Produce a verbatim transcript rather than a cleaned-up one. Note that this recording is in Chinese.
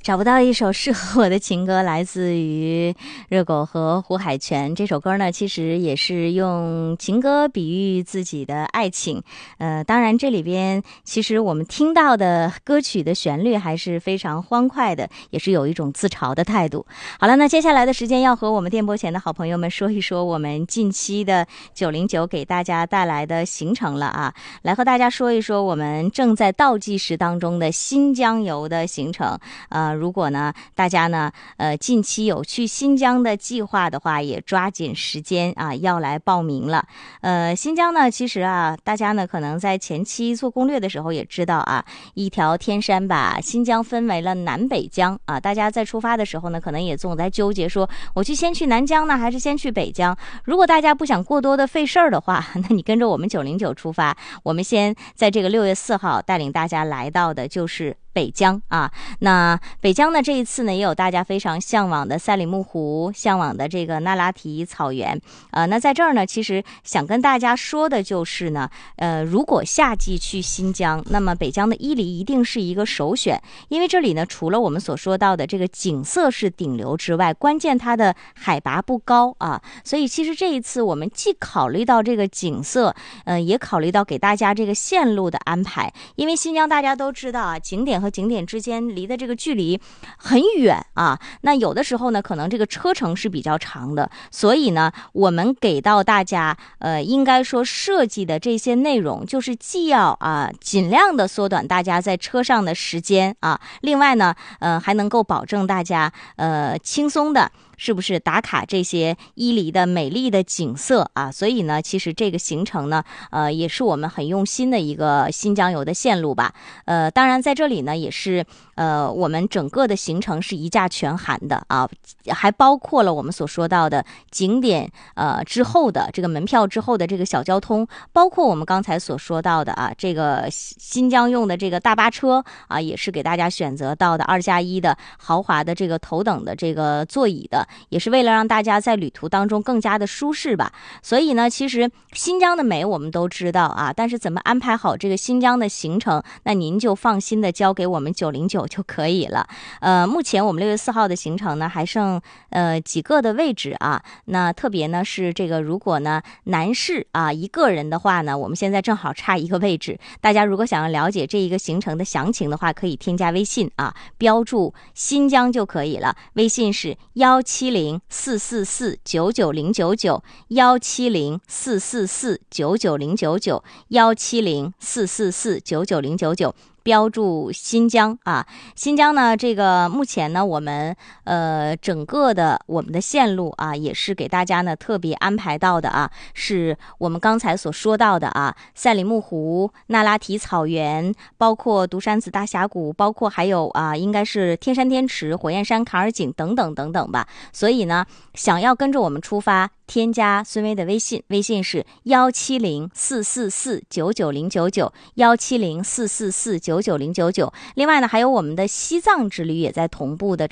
找不到一首适合我的情歌，来自于热狗和胡海泉。这首歌呢，其实也是用情歌比喻自己的爱情。呃，当然这里边其实我们听到的歌曲的旋律还是非常欢快的，也是有一种自嘲的态度。好了，那接下来的时间要和我们电波前的好朋友们说一说我们近期的九零九给大家带来的行程了啊，来和大家说一说我们正在倒计时当中的新疆游的行程。呃，如果呢大家呢呃近期有去新疆的计划的话，也抓紧时间啊要来报名了。呃，新疆呢其实啊大家呢可能在前期做攻略的时候也知道啊，一条天山把新疆分为了南北疆啊，大家在出发的时候呢可能也总在纠结说我去先去南疆呢还是先去北疆。如果大家不想过多的费事儿的话，那你跟着我们九零九出发，我们先在这个六月四号带领大家来到的就是北疆啊。那北疆呢这一次呢也有大家非常向往的赛里木湖，向往的这个那拉提草原。呃，那在这儿呢其实想跟大家说的就是呢呃，如果夏季去新疆，那么北疆的伊犁一定是一个首选，因为这里呢除了我们所说到的这个景色是顶流之外，关键它的海拔不高啊，所以其实这一次我们既考虑到这个景色，呃，也考虑到给大家这个线路的安排。因为新疆大家都知道啊，景点和景点之间离的这个距离很远啊，那有的时候呢可能这个车程是比较长的，所以呢我们给到大家呃应该说设计的这些内容，就是既要啊尽量的缩短大家在车上的时间啊，另外呢呃还能够保证大家呃轻松的是不是打卡这些伊犁的美丽的景色啊？所以呢，其实这个行程呢，呃，也是我们很用心的一个新疆游的线路吧。呃，当然在这里呢，也是呃，我们整个的行程是一价全含的啊，还包括了我们所说到的景点呃之后的这个门票之后的这个小交通，包括我们刚才所说到的啊，这个新疆用的这个大巴车啊，也是给大家选择到的二加一的豪华的这个头等的这个座椅的。也是为了让大家在旅途当中更加的舒适吧。所以呢，其实新疆的美我们都知道啊，但是怎么安排好这个新疆的行程，那您就放心的交给我们九零九就可以了。呃，目前我们六月四号的行程呢还剩呃几个的位置啊。那特别呢是这个如果呢男士啊一个人的话呢，我们现在正好差一个位置。大家如果想要了解这一个行程的详情的话，可以添加微信啊，标注新疆就可以了。微信是幺七零四四四九九零九九幺七零四四四九九零九九幺七零四四四九九零九九。标注新疆啊，新疆呢，这个目前呢，我们呃整个的我们的线路啊，也是给大家呢特别安排到的啊，是我们刚才所说到的啊，赛里木湖、那拉提草原，包括独山子大峡谷，包括还有啊，应该是天山天池、火焰山坎儿井等等等等吧。所以呢，想要跟着我们出发，添加孙薇的微信，微信是幺七零四四四九九零九九幺七零四四四九九零九九。另外呢，还有我们的西藏之旅也在同步的